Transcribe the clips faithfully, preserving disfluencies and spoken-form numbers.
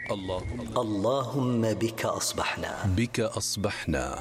اللهم اللهم بك أصبحنا بك أصبحنا.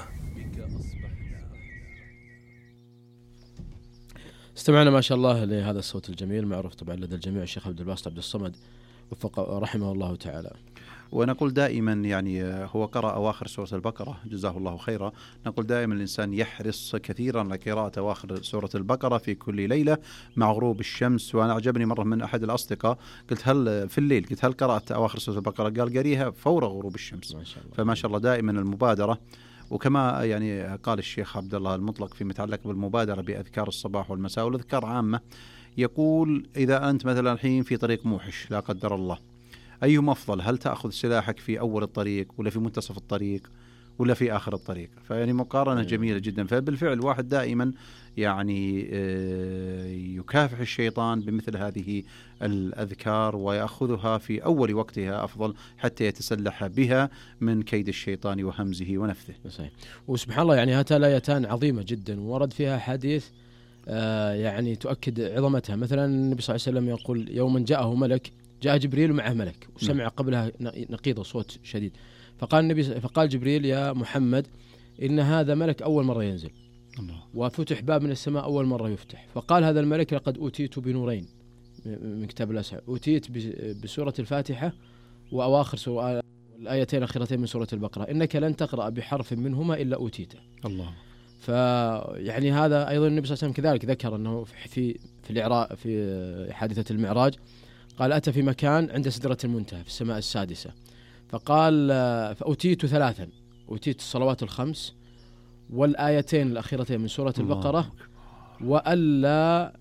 استمعنا ما شاء الله لهذا الصوت الجميل، معروف طبعا لدى الجميع الشيخ عبد الباسط عبد الصمد وفق رحمه الله تعالى. ونقول دائما يعني هو قرأ أواخر سورة البقرة جزاه الله خيرا. نقول دائما الإنسان يحرص كثيرا على قراءة أواخر سورة البقرة في كل ليلة مع غروب الشمس. وأنا أعجبني مرة من أحد الأصدقاء، قلت هل في الليل قلت هل قرأت أواخر سورة البقرة؟ قال قريها فور غروب الشمس. ما شاء الله. فما شاء الله دائما المبادرة. وكما يعني قال الشيخ عبد الله المطلق فيما يتعلق بالمبادرة بأذكار الصباح والمساء والأذكار عامة، يقول إذا أنت مثلا الحين في طريق موحش لا قدر الله، أيهما أفضل؟ هل تأخذ سلاحك في أول الطريق ولا في منتصف الطريق ولا في آخر الطريق؟ فيعني مقارنة جميلة جدا. فبالفعل الواحد دائما يعني يكافح الشيطان بمثل هذه الأذكار ويأخذها في أول وقتها أفضل حتى يتسلح بها من كيد الشيطان وهمزه ونفثه. صحيح. وسبحان الله يعني هاتان الآيتان عظيمة جدا ورد فيها حديث آه يعني تؤكد عظمتها. مثلا النبي صلى الله عليه وسلم يقول يوما جاءه ملك، جاء جبريل ومعه ملك وسمع قبلها نقيض صوت شديد، فقال النبي فقال جبريل يا محمد إن هذا ملك أول مرة ينزل الله. وفتح باب من السماء أول مرة يفتح، فقال هذا الملك لقد أوتيت بنورين من كتاب الأسعى، أوتيت بسورة الفاتحة وأواخر سورة الآيتين الأخيرتين من سورة البقرة، إنك لن تقرأ بحرف منهما إلا أوتيته الله. فيعني هذا أيضا النبي صلى الله عليه وسلم كذلك ذكر أنه في في الإعراء في حادثة المعراج قال أتى في مكان عند سدرة المنتهى في السماء السادسة، فقال فأوتيت ثلاثا، أوتيت الصلوات الخمس والآيتين الأخيرتين من سورة البقرة وألا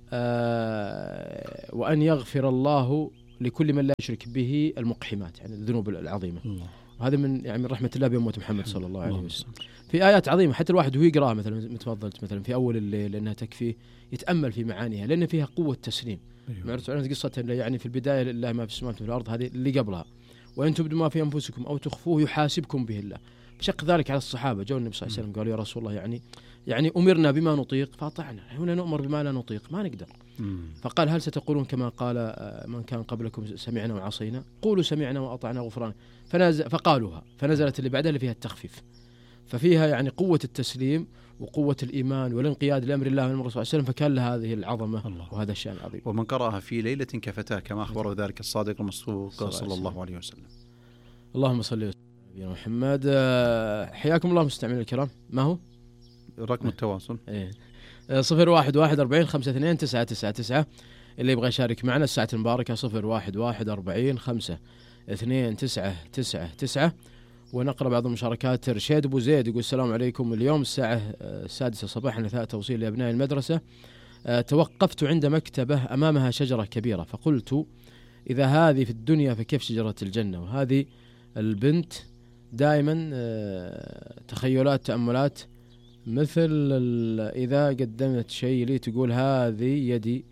آه وأن يغفر الله لكل من لا يشرك به المقحمات، يعني الذنوب العظيمة الله. وهذا من يعني من رحمة الله بأمة محمد صلى الله عليه وسلم. في آيات عظيمة حتى الواحد وهو يقرأ مثلا متفضلت مثلا في أول الليل لأنها تكفي يتأمل في معانيها لأن فيها قوة تسليم. معرفت عن قصة يعني في البداية لله ما في السماوات وفي الأرض، هذه اللي قبلها وإن تبدوا ما في أنفسكم أو تخفوه يحاسبكم به الله. شق ذلك على الصحابة، جو النبي صلى الله عليه وسلم قالوا يا رسول الله يعني يعني أمرنا بما نطيق فأطعنا، هنا نؤمر بما لا نطيق ما نقدر. فقال هل ستقولون كما قال من كان قبلكم سمعنا وعصينا؟ قولوا سمعنا وأطعنا غفران. فنزل فقالوها فنزلت اللي بعدها اللي فيها التخفيف، ففيها يعني قوة التسليم وقوة الإيمان والانقياد لأمر الله من الرسول صلى الله عليه وسلم، فكان لها هذه العظمة الله. وهذا الشأن العظيم. ومن قرأها في ليلة كفتاه كما أخبره ذلك الصادق المصدوق صلى الله عليه وسلم. اللهم صل وسلم على محمد. حياكم الله مستمعين الكرام. ما هو رقم التواصل؟ إيه صفر واحد واحد أربعين خمسة اثنين تسعة تسعة تسعة. اللي يبغى يشارك معنا الساعة المباركة صفر واحد واحد أربعين خمسة اثنين تسعة تسعة تسعة. ونقرأ بعض المشاركات. رشيد أبو زيد يقول السلام عليكم، اليوم الساعة السادسة صباحا نثاء توصيل لأبناء المدرسة، توقفت عند مكتبة أمامها شجرة كبيرة فقلت إذا هذه في الدنيا فكيف شجرة الجنة. وهذه البنت دائما تخيلات تأملات مثل إذا قدمت شيء لي تقول هذه يدي،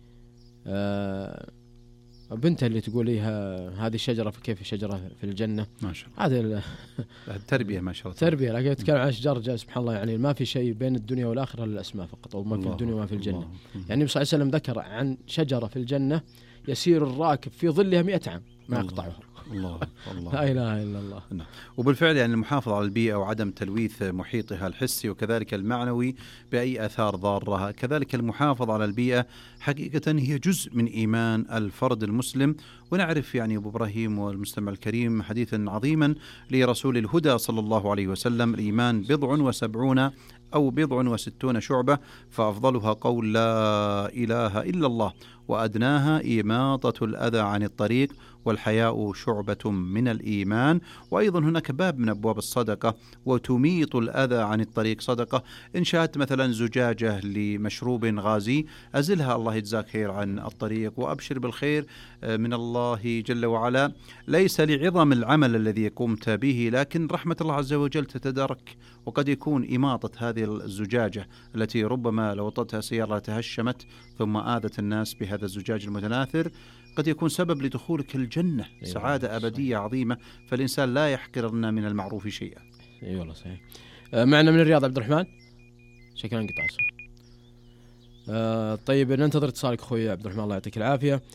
بنتها اللي تقول ليها هذه الشجرة فكيف شجرة في الجنة. ما شاء الله هذا التربية ما شاء الله تربية. لكن يتكلم عن أشجار سبحان الله يعني ما في شيء بين الدنيا والآخرة إلا الأسماء فقط، أو ما في الدنيا وما في الجنة. الله. يعني النبي صلى الله عليه وسلم ذكر عن شجرة في الجنة يسير الراكب في ظلها مئة عام ما يقطعها. الله الله لا إله إلا الله. وبالفعل يعني المحافظة على البيئة وعدم تلويث محيطها الحسي وكذلك المعنوي بأي آثار ضارة، كذلك المحافظة على البيئة حقيقة هي جزء من إيمان الفرد المسلم. ونعرف يعني أبو إبراهيم والمستمع الكريم حديثا عظيما لرسول الهدى صلى الله عليه وسلم: الإيمان بضع وسبعون أو بضع وستون شعبة، فأفضلها قول لا إله إلا الله، وأدناها إماطة الأذى عن الطريق، والحياء شعبة من الإيمان. وأيضا هناك باب من أبواب الصدقة: وتميط الأذى عن الطريق صدقة. إن شاءت مثلا زجاجة لمشروب غازي أزلها الله يجزاك خير عن الطريق وأبشر بالخير من الله جل وعلا. ليس لعظم العمل الذي قمت به لكن رحمة الله عز وجل تتدارك، وقد يكون إماطة هذه الزجاجة التي ربما لو وطتها سيارة تهشمت ثم آذت الناس بهذا الزجاج المتناثر قد يكون سبب لدخولك الجنة. سعادة أبدية عظيمة، فالإنسان لا يحقرن من المعروف شيئا. اي والله صحيح. معنا من الرياض عبد الرحمن، شكرا انقطع الصوت. طيب ننتظر اتصالك اخوي عبد الرحمن الله يعطيك العافية.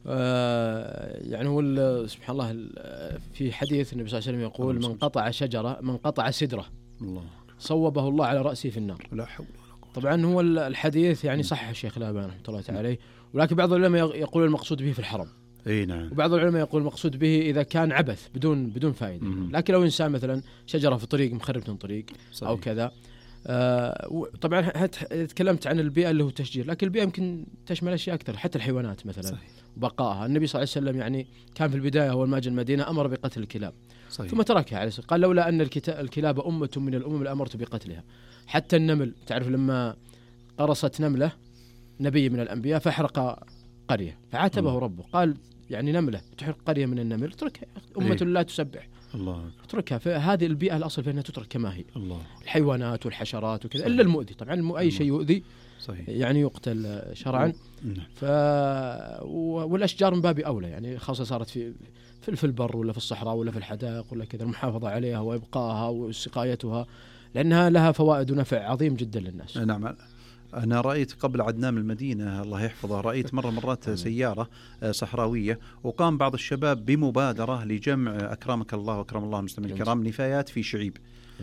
آه يعني هو سبحان الله في حديث النبي صلى الله عليه وسلم يقول من قطع شجرة من قطع سدرة الله صوبه الله على رأسه في النار. لا حول ولا قوة. طبعا هو الحديث يعني صح الشيخ الألباني رحمة الله تعالى عليه، ولكن بعض العلماء يقول المقصود به في الحرم. اي نعم. وبعض العلماء يقول المقصود به إذا كان عبث بدون بدون فائدة. مم. لكن لو إنسان مثلا شجرة في طريق مخرب من طريق صحيح. أو كذا. آه طبعا تكلمت عن البيئة اللي هو تشجير، لكن البيئة يمكن تشمل أشياء أكثر، حتى الحيوانات مثلا صحيح. وبقائها. النبي صلى الله عليه وسلم يعني كان في البداية أول ما جاء المدينة أمر بقتل الكلاب صحيح. ثم تركها عليه الصلاة، قال لولا أن الكلاب أمة من الأمم لأمرت بقتلها. حتى النمل تعرف لما قرصت نملة نبي من الأنبياء فأحرق قرية فعاتبه الله. ربه قال يعني نملة تحرق قرية من النمل اتركها، أمة إيه؟ لا تسبح الله اتركها. فهذه البيئة الأصل فإنها تترك كما هي الله. الحيوانات والحشرات وكذا إلا المؤذي طبعا، أي شيء يؤذي صحيح. يعني يقتل شرعا. ف... والأشجار من باب أولى يعني خاصة صارت في في البر ولا في الصحراء ولا في الحدائق ولا كذا، المحافظة عليها وإبقائها وسقايتها لأنها لها فوائد ونفع عظيم جدا للناس. نعم. أنا رأيت قبل عدنان المدينة الله يحفظه، رأيت مرة مرات سيارة صحراوية وقام بعض الشباب بمبادرة لجمع أكرمك الله وأكرم الله المسلمين الكرام نفايات في شعيب،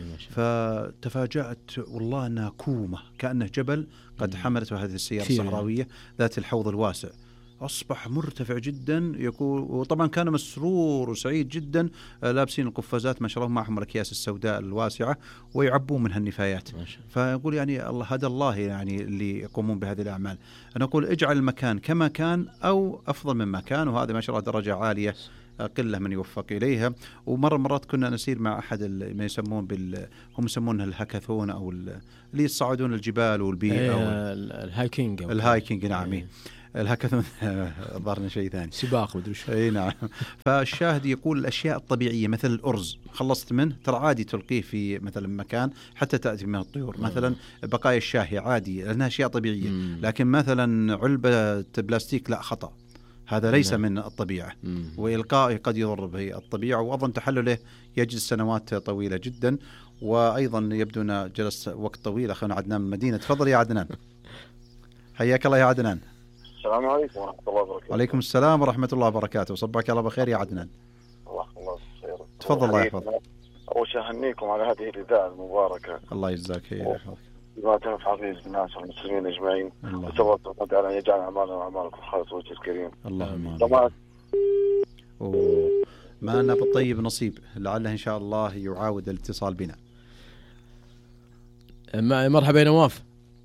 فتفاجأت والله أنها كومة كأنه جبل قد حملته هذه السيارة الصحراوية ذات الحوض الواسع، أصبح مرتفع جدا يقول. وطبعا كان مسرور وسعيد جدا، لابسين القفازات ما شاء الله معهم الأكياس السوداء الواسعة ويعبون منها النفايات. فيقول يعني الله هدى الله يعني اللي يقومون بهذه الأعمال. أنا أقول اجعل المكان كما كان أو أفضل مما كان، وهذا ما شاء الله درجة عالية قلة من يوفق إليها. ومرة مرات كنا نسير مع أحد ما يسمون بال هم يسمونه الهاكاثون أو اللي يصعدون الجبال والبيئة ايه الهايكينج الهايكينج نعم ايه. الهاكاثون ظهرنا شيء ثاني سباق ودري شو اي نعم. فالشاهد يقول الاشياء الطبيعيه مثل الارز خلصت منه ترى عادي تلقيه في مثلا مكان حتى تاتي من الطيور مم. مثلا بقايا الشاي عادي لانها اشياء طبيعيه مم. لكن مثلا علبه بلاستيك لا خطا، هذا ليس من الطبيعه مم. والقائه قد يضر به الطبيعه. واظن تحلله يجلس سنوات طويله جدا. وايضا يبدو ان جلس وقت طويل اخونا عدنان من المدينه. تفضل يا عدنان. حياك الله يا عدنان. السلام عليكم ورحمة الله وبركاته. وعليكم السلام ورحمة الله وبركاته. صبحك الله بخير يا عدنان. الله الله خير. تفضل الله يحفظك. أول شيء أهنيكم على هذه الإذاعة المباركة. الله يجزاك خير ويحفظك. بما تنفع فيه الناس والمسلمين أجمعين. وسوى الله على أن يجعل أعمالنا وأعمالكم خالص وجه الكريم. اللهم آمين. ما لنا بالطيب نصيب، لعله إن شاء الله يعاود الاتصال بنا. مرحبا يا نواف.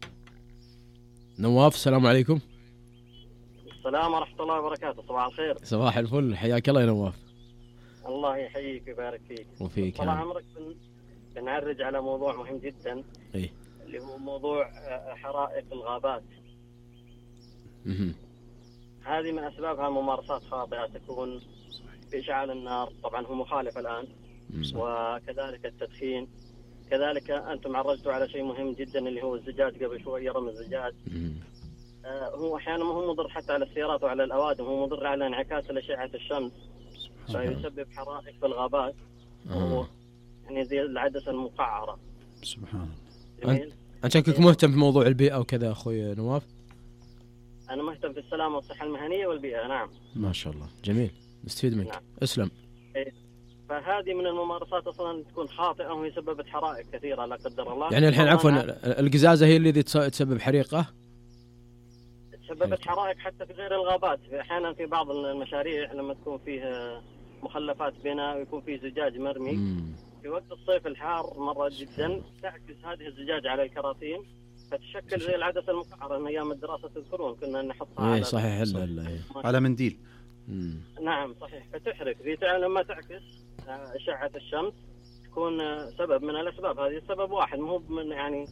نواف السلام عليكم. السلام ورحمة الله وبركاته. صباح الخير. صباح الفل، حياك الله يا نواف. الله يحييك ويبارك فيك. وفيك. طال عمرك بنعرج على موضوع مهم جدا. إيه؟ اللي هو موضوع حرائق الغابات. مه. هذه من أسبابها ممارسات خاطئة تكون بإشعال النار، طبعا هو مخالف الآن. مه. وكذلك التدخين. كذلك أنتم عرجتوا على شيء مهم جدا اللي هو الزجاج قبل شوي، رمي الزجاج. آه هو أحيانا ما هو مضر حتى على السيارات وعلى الأوادم، هو مضر على انعكاس الأشعة الشمس فيسبب حرائق في الغابات. آه. يعني زي العدسة المقعرة. سبحان الله. أنت شكلك مهتم في موضوع البيئة وكذا أخوي نواف؟ أنا مهتم في السلامة والصحة المهنية والبيئة. نعم ما شاء الله جميل، نستفيد منك. نعم. اسلم. إيه. فهذه من الممارسات أصلا تكون خاطئة وهي سببت حرائق كثيرة لا قدر الله. يعني الحين عفوا القزازة هي اللي تسبب حريقة؟ تسببت حرائق حتى في غير الغابات. أحيانا في بعض المشاريع لما تكون فيه مخلفات بناء ويكون فيه زجاج مرمي مم. في وقت الصيف الحار مرة جدا تعكس هذه الزجاج على الكراتين فتشكل زي العدسة المقعرة. من أيام الدراسة تذكرون كنا نحطها على صحيح صحيح. على منديل. مم. نعم صحيح. فتحرق ذي لما تعكس أشعة الشمس تكون سبب من الأسباب. هذه السبب واحد مو من يعني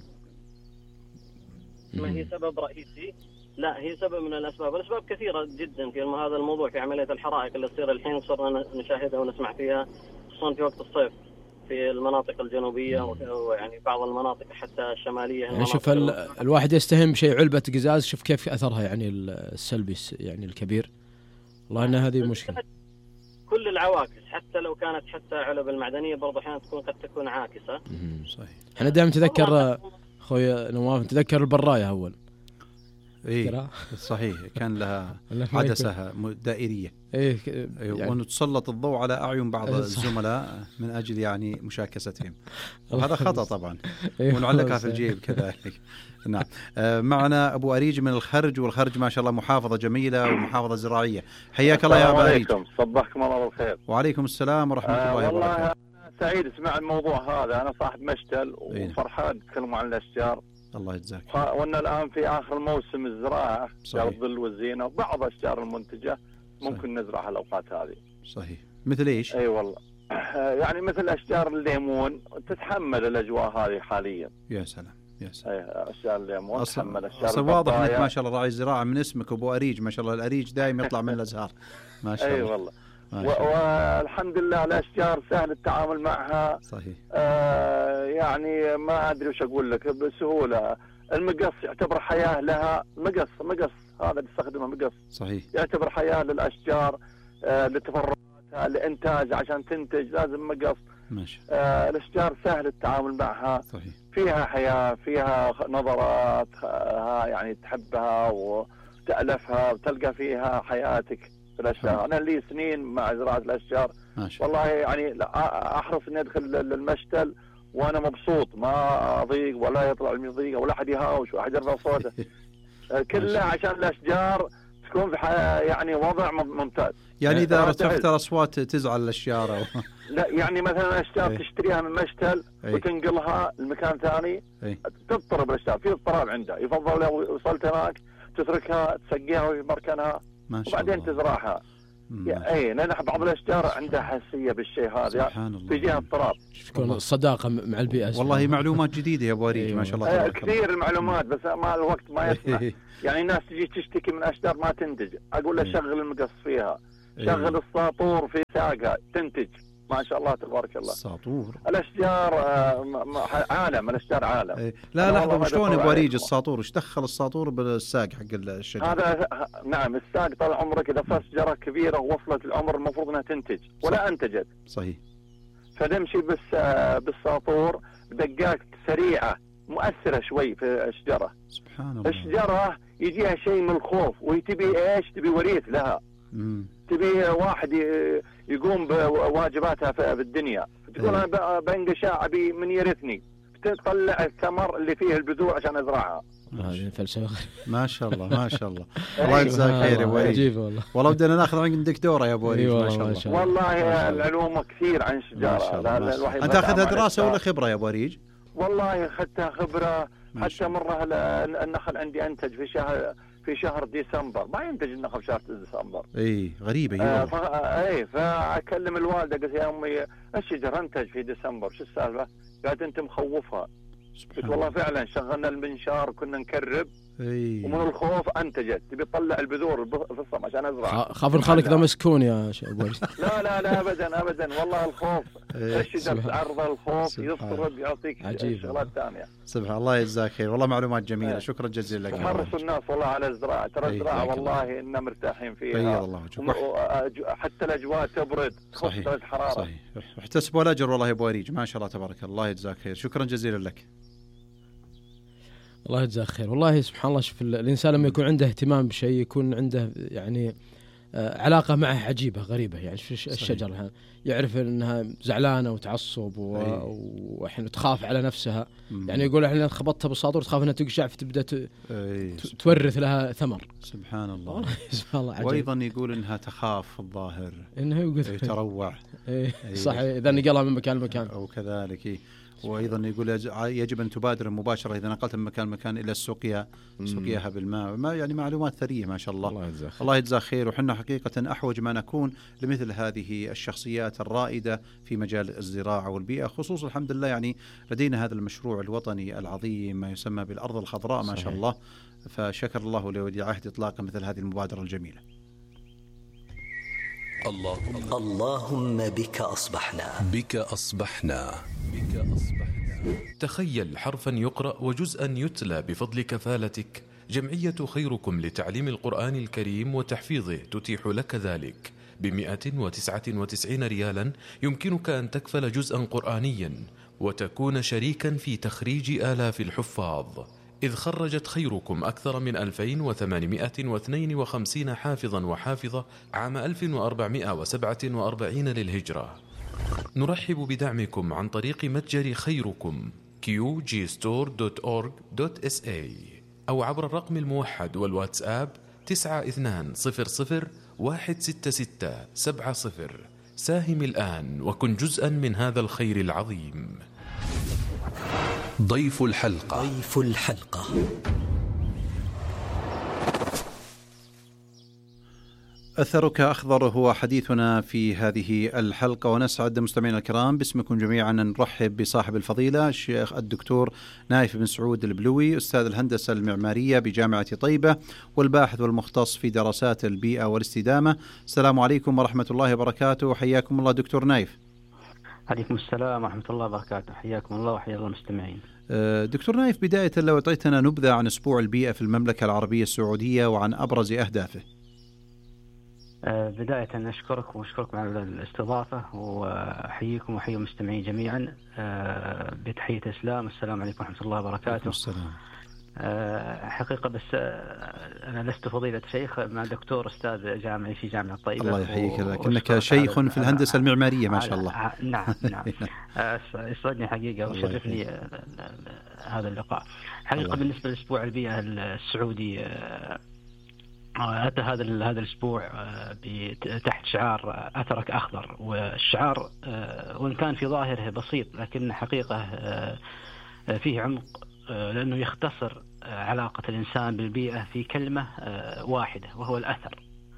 ما هي سبب رئيسي، لا هي سبب من الأسباب. الأسباب كثيرة جدا في هذا الموضوع في عملية الحرائق اللي تصير الحين صرنا نشاهدها ونسمع فيها خصوصا في وقت الصيف في المناطق الجنوبية ويعني بعض المناطق حتى الشمالية. يعني شوف ال... الواحد يستهم بشيء علبة قزاز، شوف كيف أثرها يعني السلبي يعني الكبير. والله أن هذه مشكلة. كل العواكس حتى لو كانت حتى علب المعدنية برضو أحيانا تكون قد تكون عاكسة. صحيح. احنا دائما نتذكر أخوي نواف نتذكر البراية أول. إيه صحيح، كان لها عدسة دائرية. إيه يعني ونتسلط الضوء على أعين بعض الزملاء من أجل يعني مشاكستهم، وهذا خطأ طبعا. إيه ونعلقها في الجيب كذلك. نعم. آه معنا أبو أريج من الخرج، والخرج ما شاء الله محافظة جميلة ومحافظة زراعية. حياك الله يا أبو أريج. صبحكم الله بالخير. وعليكم السلام ورحمة آه الله وبركاته. والله سعيد اسمع الموضوع هذا، أنا صاحب مشتل وفرحان تكلموا عن الأشجار. الله يجزاك. وأن الآن في آخر موسم الزراعة، الظل والزينة، وبعض الأشجار المنتجة ممكن صحيح. نزرعها الأوقات هذه. صحيح. مثل إيش؟ أي أيوة والله. يعني مثل أشجار الليمون تتحمل الأجواء هذه حاليا. يا سلام يا سلام. أي أشجار الليمون تتحمل أشجار. أصل واضح إنك ما شاء الله راعي الزراعة من اسمك أبو أريج، ما شاء الله الأريج دائم يطلع من الأزهار. ما شاء الله. أي والله. والحمد لله الأشجار سهل التعامل معها. صحيح. آه يعني ما أدري وش أقول لك بسهولة. المقص يعتبر حياة لها، مقص مقص هذا تستخدمه مقص. صحيح. يعتبر حياة للأشجار، آه لتفرعاتها، لإنتاج، عشان تنتج لازم مقص. ماشي. آه الأشجار سهل التعامل معها. صحيح. فيها حياة، فيها نظرات، آه يعني تحبها وتألفها وتلقى فيها حياتك في الأشجار. أنا لي سنين مع زراعة الأشجار. ماشي. والله يعني أحرص إني أدخل المشتل وأنا مبسوط، ما أضيق ولا يطلع المضيق ولا أحد يهاوش ولا أحد يرفع صوته. كله عشان الأشجار تكون في يعني وضع ممتاز. يعني إذا رفعت الأصوات تزعل الأشجار أو... لا يعني مثلا أشجار تشتريها من مشتل وتنقلها لمكان ثاني تضطرب الأشجار، في اضطراب عنده. يفضل لو وصلت هناك تتركها تسقيها في مركنها وبعدين الله. تزرعها. اي لان بعض الاشجار عندها حساسيه بالشيء هذا، في جهه اضطراب. تكون الصداقه مع البيئه. والله معلومات جديده يا ابو أريج. ما شاء الله آه كثير المعلومات، بس ما الوقت ما يسمح. يعني الناس تجي تشتكي من اشجار ما تنتج، اقول له شغل المقص فيها، شغل الساطور في ساقه تنتج. ما شاء الله تبارك الله. الساطور الاشجار عالم، الاشجار عالم. ايه. لا لحظه، شلون ابو أريج الساطور؟ ايش دخل الساطور بالساق حق الشجره؟ هذا نعم الساق طال عمرك اذا صارت شجره كبيره ووصلت العمر المفروض انها تنتج ولا صح. انتجت. صحيح. فنمشي بس بالساطور بدقات سريعه مؤثره شوي في الشجره. سبحان الله. الشجره يجيها شيء من الخوف وتبي ايش؟ تبي وريث لها. امم تبي واحد يقوم بواجباتها في الدنيا، تقول انا بنقش ابي من يرثني، تطلع الثمر اللي فيه البذور عشان ازرعها. هذه فلسفه. ما شاء الله ما شاء الله. الله يجزاك خير يا ابو أريج. والله والله بدنا ناخذ عندك دوره يا ابو أريج. ما شاء الله. والله العلوم كثير عن الشجاره. انت اخذها دراسه ولا خبره يا ابو أريج؟ والله اخذتها خبره. حتى مره النخل عندي انتج في شهر في شهر ديسمبر، ما ينتج النخل في شهر ديسمبر. اي غريبه. آه ف... اي فاكلم الوالده قلت يا امي الشجر انتج في ديسمبر، شو السالفه؟ قالت انت مخوفها. قلت والله فعلا شغلنا المنشار كنا نكرب. اي. ومن الخوف انتجت، تبي تطلع البذور في الصم عشان ازرع. خاف الخلق ذا مسكون يا ابو أريج. لا لا لا ابدا ابدا، والله الخوف الشجر تعرض الخوف يضطرب يعطيك شغلات ثانيه. سبحان الله يجزاك خير، والله معلومات جميله. شكرا جزيلا لك. حرصوا الناس والله على الزراعه، ترى الزراعه والله اننا مرتاحين فيها. الله حتى الاجواء تبرد صحيح الحراره. صحيح. احتسبوا الاجر والله يا ابو أريج. ما شاء الله تبارك الله يجزاك خير. شكرا جزيلا لك. الله يجزاك خير. والله سبحان الله، شوف الإنسان لما يكون عنده اهتمام بشيء يكون عنده يعني علاقة معه عجيبة غريبة. يعني في الشجرة يعرف أنها زعلانة وتعصب وإحنا تخاف على نفسها. مم. يعني يقول إحنا خبطتها بالساطور تخاف أنها تقشع فتبدأ تورث لها ثمر. سبحان الله. سبحان الله عجيب. وأيضا يقول إنها تخاف الظاهر، إنها يقول تروع. صح، إذا نقلها من مكان لمكان. أو كذلك. وأيضا يقول يجب أن تبادر مباشرة إذا نقلت من مكان مكان إلى السقيا، سقياها بالماء. ما يعني معلومات ثرية ما شاء الله. الله يجزاك خير. الله يجزاك خير. وحنا حقيقة أحوج ما نكون لمثل هذه الشخصيات الرائدة في مجال الزراعة والبيئة، خصوصا الحمد لله يعني لدينا هذا المشروع الوطني العظيم ما يسمى بالأرض الخضراء. ما شاء الله. فشكر الله لولي عهد إطلاق مثل هذه المبادرة الجميلة. اللهم اللهم بك أصبحنا بك أصبحنا بك أصبحنا. تخيل حرفا يقرأ وجزءا يتلى بفضل كفالتك. جمعية خيركم لتعليم القرآن الكريم وتحفيظه تتيح لك ذلك بمئة وتسعة وتسعين ريالا. يمكنك أن تكفل جزءا قرآنيا وتكون شريكا في تخريج آلاف الحفاظ. إذ خرجت خيركم أكثر من ألفين وثمانمائة واثنين وخمسين حافظا وحافظة عام ألف وأربعمائة وسبعة وأربعين للهجرة. نرحب بدعمكم عن طريق متجر خيركم كيو جي ستور دوت أورج دوت إس إيه أو عبر الرقم الموحد والواتساب تسعة اثنان صفر صفر واحد ستة ستة سبعة صفر. ساهم الآن وكن جزءا من هذا الخير العظيم. ضيف الحلقة ضيف الحلقة أثرك أخضر هو حديثنا في هذه الحلقة، ونسعد مستمعينا الكرام باسمكم جميعا أن نرحب بصاحب الفضيلة الشيخ الدكتور نايف بن سعود البلوي، أستاذ الهندسة المعمارية بجامعة طيبة والباحث والمختص في دراسات البيئة والاستدامة. السلام عليكم ورحمة الله وبركاته، حياكم الله دكتور نايف. عليكم السلام ورحمة الله وبركاته، حياكم الله وحيا الله المستمعين. دكتور نايف، بداية لو أعطيتنا نبذة عن أسبوع البيئة في المملكة العربية السعودية وعن أبرز أهدافه. بداية أشكركم وأشكركم على الاستضافة، وأحييكم وأحيي المستمعين جميعا بتحية الإسلام. السلام عليكم ورحمة الله وبركاته. السلام. حقيقة بس أنا لست فضيلة شيخ، مع دكتور أستاذ جامعي في جامعة طيبة. الله يحييك، لكنك شيخ في الهندسة المعمارية ما شاء الله. نعم نعم. يسعدني حقيقة وشرفني هذا اللقاء. حقيقة بالنسبة لأسبوع البيئة السعودي، أتى هذا هذا الأسبوع تحت شعار أثرك أخضر، والشعار وإن كان في ظاهره بسيط لكن حقيقة فيه عمق، لأنه يختصر علاقة الإنسان بالبيئة في كلمة واحدة وهو الأثر.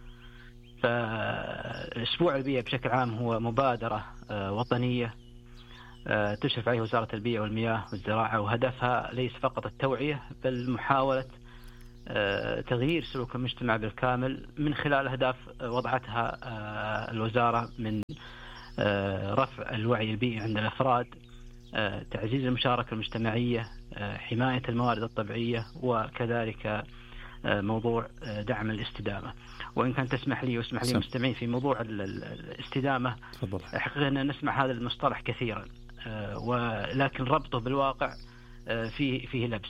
فأسبوع البيئة بشكل عام هو مبادرة وطنية تشرف عليه وزارة البيئة والمياه والزراعة، وهدفها ليس فقط التوعية بل محاولة تغيير سلوك المجتمع بالكامل من خلال أهداف وضعتها الوزارة من رفع الوعي البيئي عند الأفراد، تعزيز المشاركة المجتمعية، حماية الموارد الطبيعية، وكذلك موضوع دعم الاستدامة. وإن كان تسمح لي واسمح لي المستمعين في موضوع الاستدامة، حقيقة أن نسمع هذا المصطلح كثيرا، ولكن ربطه بالواقع فيه فيه لبس.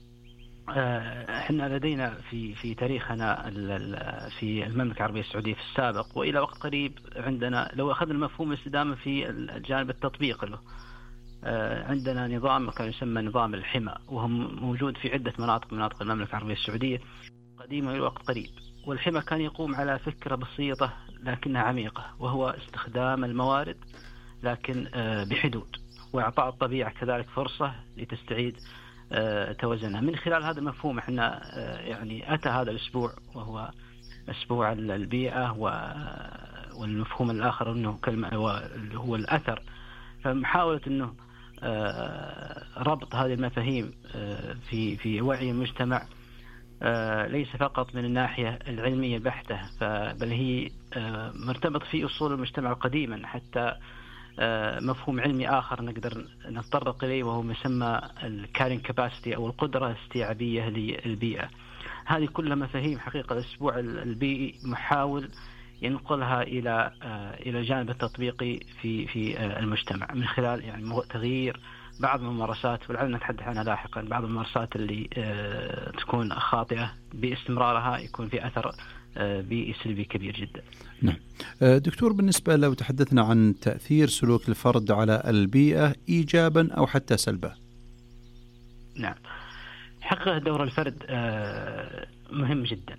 احنا لدينا في في تاريخنا في المملكة العربية السعودية في السابق والى وقت قريب، عندنا لو اخذنا مفهوم الاستدامة في الجانب التطبيق له، عندنا نظام كان يسمى نظام الحمى، وهو موجود في عدة مناطق مناطق المملكة العربية السعودية قديمة الى وقت قريب. والحمى كان يقوم على فكرة بسيطة لكنها عميقة، وهو استخدام الموارد لكن بحدود، واعطاء الطبيعة كذلك فرصة لتستعيد توازنها. من خلال هذا المفهوم احنا يعني أتى هذا الأسبوع وهو أسبوع البيئة، والمفهوم الآخر أنه كلمة هو الأثر. فمحاولة أنه ربط هذه المفاهيم في في وعي المجتمع ليس فقط من الناحية العلمية البحتة، بل هي مرتبط في أصول المجتمع قديما، حتى مفهوم علمي آخر نقدر نتطرق إليه وهو مسمى الكارين كاباسيتي أو القدرة الاستيعابية للبيئة. هذه كلها مفاهيم حقيقة الأسبوع البيئي محاول ينقلها إلى إلى الجانب التطبيقي في في المجتمع من خلال يعني تغيير بعض الممارسات، ولعلنا نتحدث عنها لاحقا. بعض الممارسات اللي تكون خاطئة باستمرارها يكون في أثر بيئي سلبي كبير جدا. نعم دكتور، بالنسبة لو تحدثنا عن تأثير سلوك الفرد على البيئة إيجابا أو حتى سلبا. نعم، حقيقة دور الفرد مهم جدا،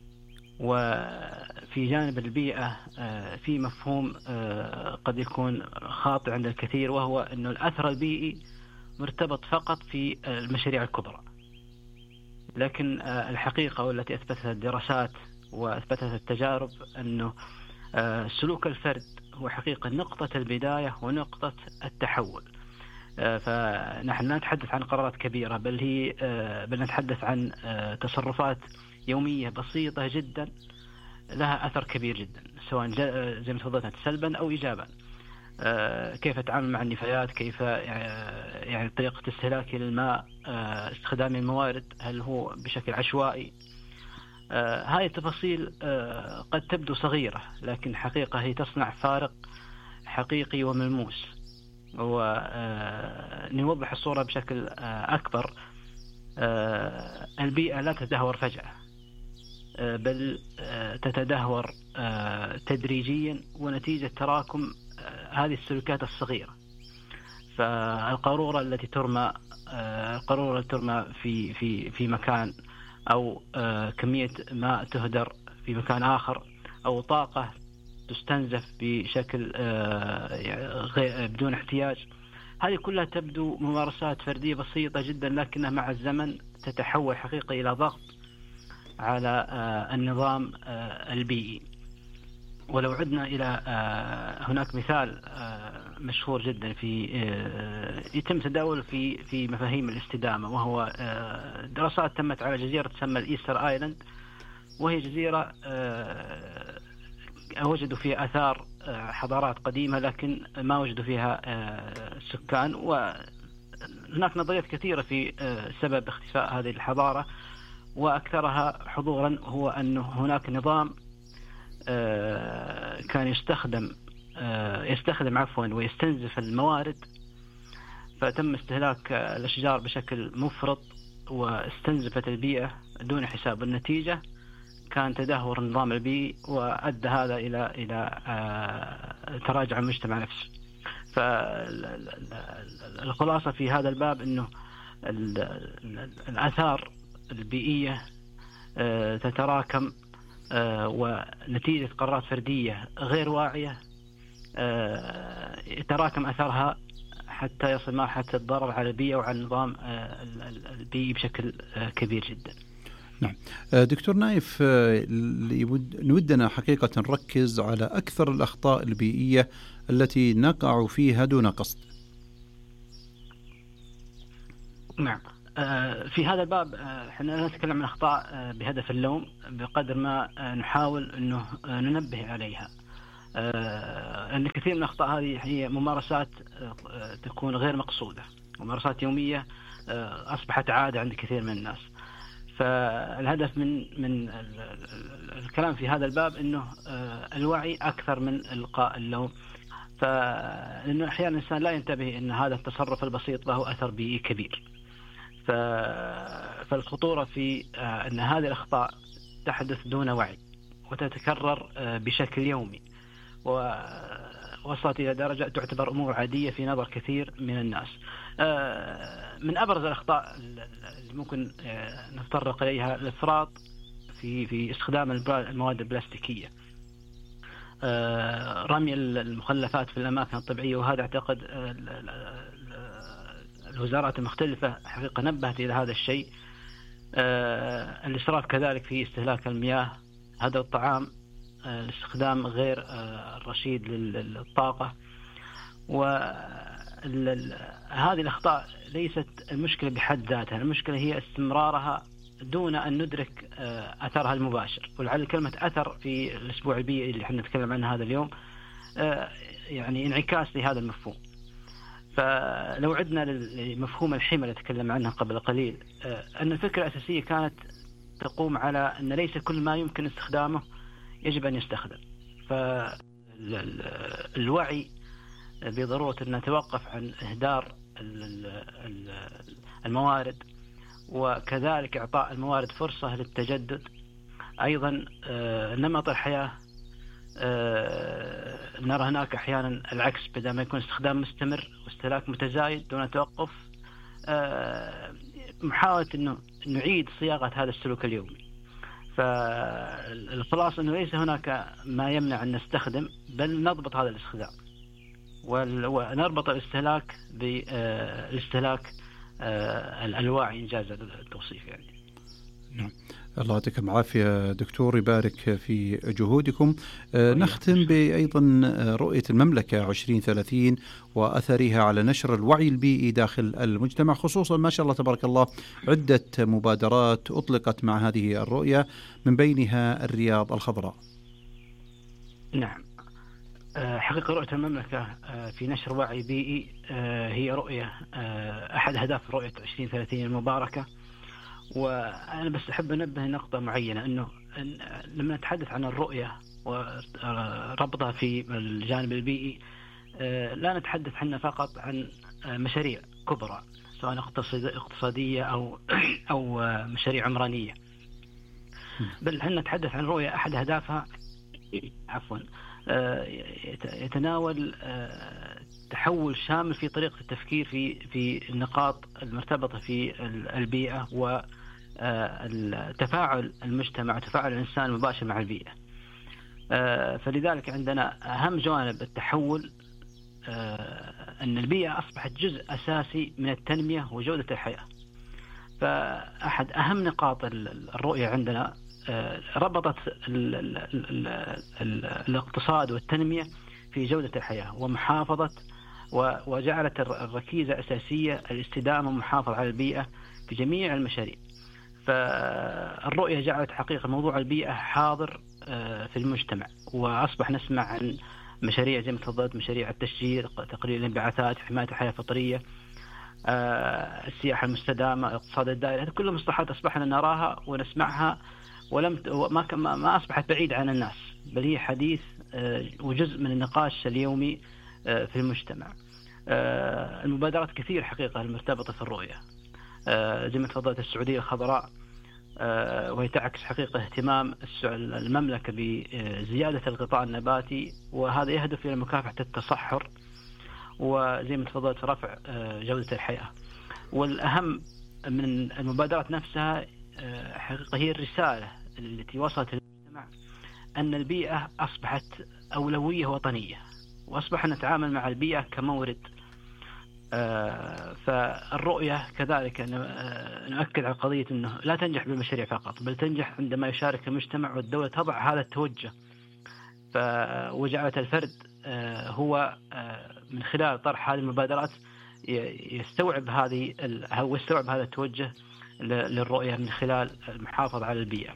وفي جانب البيئة في مفهوم قد يكون خاطئ عند الكثير، وهو أنه الأثر البيئي مرتبط فقط في المشاريع الكبرى. لكن الحقيقة والتي أثبتها الدراسات وأثبتها التجارب أنه سلوك الفرد هو حقيقة نقطة البداية ونقطة التحول. فنحن لا نتحدث عن قرارات كبيرة، بل هي بل نتحدث عن تصرفات يومية بسيطة جدا لها أثر كبير جدا، سواء زي ما تفضلت سلبا أو إيجابا. كيف أتعامل مع النفايات، كيف يعني طريقة استهلاكي للماء، استخدام الموارد، هل هو بشكل عشوائي. هذه التفاصيل قد تبدو صغيرة، لكن حقيقة هي تصنع فارق حقيقي وملموس. ونوضح الصورة بشكل أكبر. البيئة لا تتدهور فجأة، بل تتدهور تدريجيا ونتيجة تراكم هذه السلوكات الصغيرة. فالقارورة التي ترمى القارورة التي ترمى في في في مكان، أو كمية ماء تهدر في مكان آخر، أو طاقة تستنزف بشكل بدون احتياج، هذه كلها تبدو ممارسات فردية بسيطة جدا، لكنها مع الزمن تتحول حقيقة إلى ضغط على النظام البيئي. ولو عدنا إلى هناك مثال مشهور جدا في يتم تداوله في في مفاهيم الاستدامة، وهو دراسات تمت على جزيرة تسمى الإيستر آيلاند، وهي جزيرة وجدوا فيها آثار حضارات قديمة لكن ما وجدوا فيها سكان. وهناك نظريات كثيرة في سبب اختفاء هذه الحضارة، وأكثرها حضورا هو أن هناك نظام كان يستخدم يستخدم عفوا ويستنزف الموارد، فتم استهلاك الأشجار بشكل مفرط واستنزفت البيئة دون حساب. النتيجة كان تدهور النظام البيئي، وأدى هذا إلى إلى تراجع المجتمع نفسه. فالخلاصة في هذا الباب إنه الآثار البيئية تتراكم، ونتيجة قرارات فردية غير واعية يتراكم أثرها حتى يصل مرحلة الضرر على البيئة وعلى النظام البيئي بشكل كبير جدا. نعم دكتور نايف، نودنا حقيقة نركز على أكثر الأخطاء البيئية التي نقع فيها دون قصد. نعم، في هذا الباب احنا لا نتكلم عن أخطاء بهدف اللوم بقدر ما نحاول أنه ننبه عليها، أن كثير من الأخطاء هذه هي ممارسات تكون غير مقصودة، ممارسات يومية أصبحت عادة عند كثير من الناس. فالهدف من من الكلام في هذا الباب انه الوعي اكثر من القاء اللوم، فانه احيانا الانسان لا ينتبه ان هذا التصرف البسيط له اثر بيئي كبير. فالخطوره في ان هذه الاخطاء تحدث دون وعي وتتكرر بشكل يومي، ووصلت الى درجه تعتبر امور عاديه في نظر كثير من الناس. من ابرز الاخطاء اللي ممكن نتطرق اليها الافراط في في استخدام المواد البلاستيكيه، رمي المخلفات في الاماكن الطبيعيه، وهذا اعتقد الوزارات المختلفه حقيقه نبهت الى هذا الشيء. الاسراف كذلك في استهلاك المياه، هذا الطعام، الاستخدام غير الرشيد للطاقه. وهذه الأخطاء ليست المشكلة بحد ذاتها، المشكلة هي استمرارها دون أن ندرك أثرها المباشر. ولعل كلمة أثر في الأسبوع البيئي اللي احنا نتكلم عنه هذا اليوم يعني انعكاس لهذا المفهوم. فلو عدنا لمفهوم الحمى اللي تكلم عنه قبل قليل، أن الفكرة الأساسية كانت تقوم على أن ليس كل ما يمكن استخدامه يجب أن يستخدم. فالوعي بضرورة أن نتوقف عن إهدار الموارد، وكذلك إعطاء الموارد فرصة للتجدد. أيضا نمط الحياة، نرى هناك أحيانا العكس، بدل ما يكون استخدام مستمر واستهلاك متزايد دون توقف، محاولة أنه نعيد صياغة هذا السلوك اليومي. فالخلاصة أنه ليس هناك ما يمنع أن نستخدم، بل نضبط هذا الاستخدام ونربط الاستهلاك بالاستهلاك الواعي إنجاز التوصيف يعني. نعم، الله يعطيكم العافية دكتور، يبارك في جهودكم. نختم بأيضا رؤية المملكة عشرين ثلاثين وأثرها على نشر الوعي البيئي داخل المجتمع، خصوصا ما شاء الله تبارك الله عدة مبادرات أطلقت مع هذه الرؤية، من بينها الرياض الخضراء. نعم، حقيقة رؤية المملكة في نشر وعي بيئي هي رؤية أحد أهداف رؤية عشرين ثلاثين المباركة. وأنا بس أحب أنبه نقطة معينة، أنه لما نتحدث عن الرؤية وربطها في الجانب البيئي لا نتحدث حنا فقط عن مشاريع كبرى سواء اقتصادية أو أو مشاريع عمرانية، بل احنا نتحدث عن رؤية أحد أهدافها عفوا يتناول تحول شامل في طريقة التفكير في في النقاط المرتبطة في البيئة والتفاعل المجتمع وتفاعل الإنسان المباشر مع البيئة. فلذلك عندنا أهم جوانب التحول أن البيئة أصبحت جزء أساسي من التنمية وجودة الحياة. فأحد أهم نقاط الرؤية عندنا ربطت ال ال ال ال الاقتصاد والتنمية في جودة الحياة ومحافظة، وجعلت الركيزة أساسية الاستدامة والمحافظة على البيئة في جميع المشاريع. فالرؤية جعلت حقيقة موضوع البيئة حاضر في المجتمع، وأصبح نسمع عن مشاريع زي ما تفضلت، مشاريع التشجير، تقليل الانبعاثات، حماية الحياة الفطرية، السياحة المستدامة، الاقتصاد الدائري. هذه كل مصطلحات أصبحنا نراها ونسمعها ولم ما ما أصبحت بعيدة عن الناس، بل هي حديث وجزء من النقاش اليومي في المجتمع. المبادرات كثير حقيقة المرتبطة في الرؤية، زي ما تفضلت السعودية الخضراء، وهي تعكس حقيقة اهتمام المملكة بزيادة الغطاء النباتي، وهذا يهدف إلى مكافحة التصحر، وزي ما تفضلت رفع جودة الحياة. والأهم من المبادرات نفسها حقيقة هي الرسالة التي وصلت للمجتمع أن البيئة أصبحت أولوية وطنية، وأصبح نتعامل مع البيئة كمورد. فالرؤية كذلك نؤكد على قضية أنه لا تنجح بالمشاريع فقط، بل تنجح عندما يشارك المجتمع والدولة تضع هذا التوجه. وجعلت الفرد هو من خلال طرح هذه المبادرات يستوعب هذه أو يستوعب هذا التوجه للرؤية من خلال المحافظة على البيئة.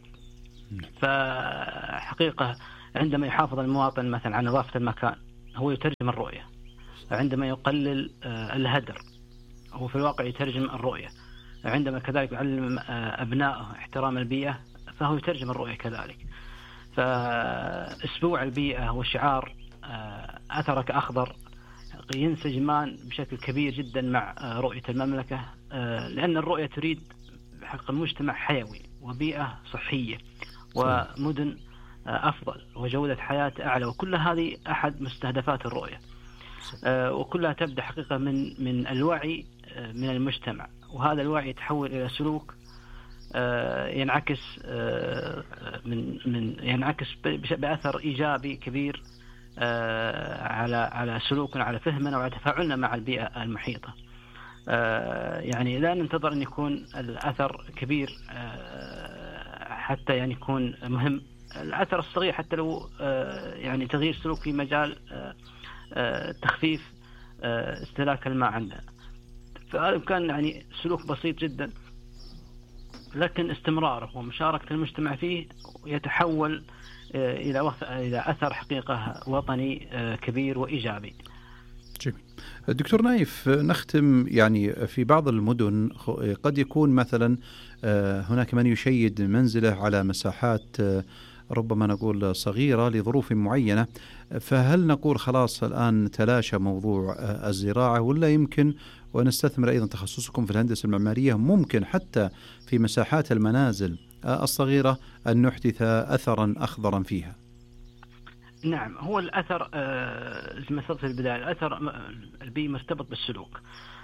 فحقيقة عندما يحافظ المواطن مثلا على نظافة المكان هو يترجم الرؤية، عندما يقلل الهدر هو في الواقع يترجم الرؤية، عندما كذلك يعلم أبنائه احترام البيئة فهو يترجم الرؤية كذلك. فأسبوع البيئة والشعار أثرك أخضر ينسجمان بشكل كبير جدا مع رؤية المملكة، لأن الرؤية تريد حق مجتمع حيوي وبيئة صحية ومدن أفضل وجودة حياة أعلى، وكل هذه أحد مستهدفات الرؤية، وكلها تبدأ حقيقة من من الوعي من المجتمع، وهذا الوعي يتحول إلى سلوك ينعكس من من ينعكس بأثر إيجابي كبير على على سلوكنا، على فهمنا وعلى تفاعلنا مع البيئة المحيطة. يعني لا ننتظر أن يكون الأثر كبير حتى يعني يكون مهم، الأثر الصغير حتى لو يعني تغيير سلوك في مجال تخفيف استهلاك الماء عندنا، فهذا كان يعني سلوك بسيط جدا، لكن استمراره ومشاركة المجتمع فيه يتحول إلى إلى أثر حقيقة وطني كبير وإيجابي. جميل. دكتور نايف، نختم يعني في بعض المدن قد يكون مثلا هناك من يشيد منزله على مساحات ربما نقول صغيرة لظروف معينة، فهل نقول خلاص الآن تلاشى موضوع الزراعة، ولا يمكن ونستثمر أيضا تخصصكم في الهندسة المعمارية ممكن حتى في مساحات المنازل الصغيرة أن نحدث أثرا أخضرا فيها؟ نعم، هو الأثر زي ما قلت في البداية، الأثر البيئي مرتبط بالسلوك.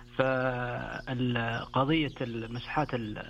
فقضية المساحات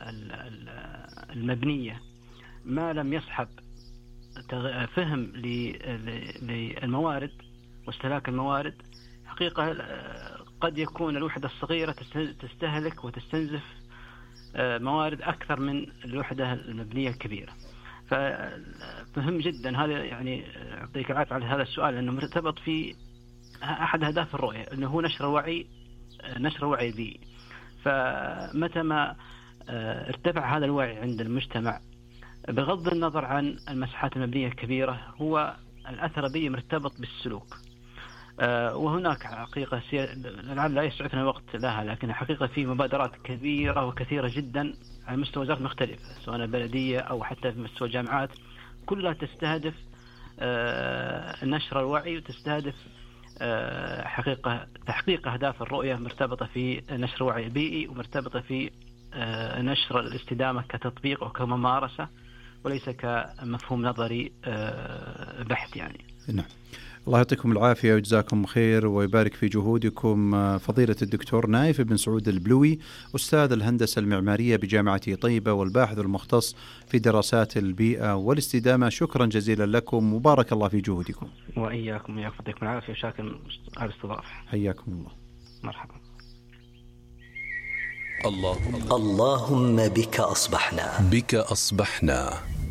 المبنية ما لم يصحب فهم للموارد واستهلاك الموارد، حقيقة قد يكون الوحدة الصغيرة تستهلك وتستنزف موارد أكثر من الوحدة المبنية الكبيرة. فمهم جدا هذا، يعني أعطيك العافية على هذا السؤال، لأنه مرتبط في أحد أهداف الرؤية، أنه هو نشر الوعي، نشر الوعي البيئي. فمتى ما ارتفع هذا الوعي عند المجتمع بغض النظر عن المساحات المبنية الكبيرة، هو الأثر البيئي مرتبط بالسلوك. وهناك حقيقة الآن لا يسعفنا الوقت لها، لكن حقيقة في مبادرات كبيرة وكثيرة جدا على مستويات مختلفة، سواء البلدية أو حتى في مستوى الجامعات، كلها تستهدف نشر الوعي وتستهدف حقيقة تحقيق أهداف الرؤية مرتبطة في نشر الوعي البيئي ومرتبطة في نشر الاستدامة كتطبيق وكممارسة وليس كمفهوم نظري بحت يعني. نعم. الله يعطيكم العافية وجزاكم خير ويبارك في جهودكم. فضيلة الدكتور نايف بن سعود البلوي، أستاذ الهندسة المعمارية بجامعة طيبة والباحث المختص في دراسات البيئة والاستدامة، شكرا جزيلا لكم وبارك الله في جهودكم. وإياكم وياكم يعطيكم العافية وشاكر على الاستضافة. حياكم الله. مرحبا. اللهم اللهم بك أصبحنا بك أصبحنا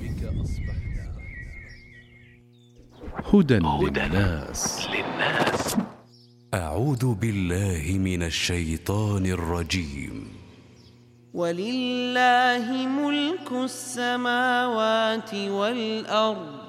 هدى للناس. للناس. أعوذ بالله من الشيطان الرجيم. ولله ملك السماوات والأرض